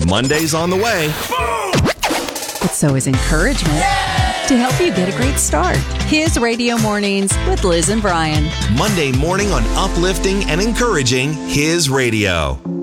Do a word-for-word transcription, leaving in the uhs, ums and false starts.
Monday's on the way. But so is encouragement to help you get a great start. His Radio Mornings with Liz and Brian. Monday morning on Uplifting and Encouraging His Radio.